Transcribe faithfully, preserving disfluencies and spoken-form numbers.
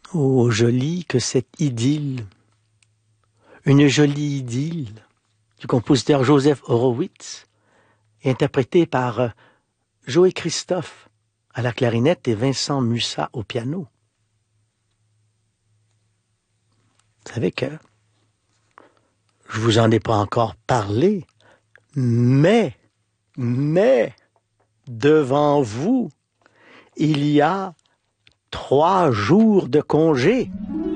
Oh, jolie que cette idylle, une jolie idylle du compositeur Joseph Horowitz, interprétée par euh, Joey Christophe à la clarinette et Vincent Mussat au piano. Vous savez que je vous en ai pas encore parlé, mais, mais, devant vous, il y a trois jours de congé.